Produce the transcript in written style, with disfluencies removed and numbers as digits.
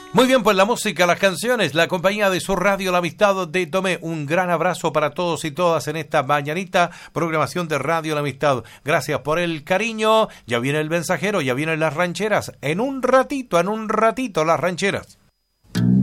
Muy bien, pues la música, las canciones, la compañía de su radio, la amistad de Tomé. Un gran abrazo para todos y todas en esta mañanita programación de Radio La Amistad. Gracias por el cariño. Ya viene el mensajero, ya vienen las rancheras. En un ratito, las rancheras.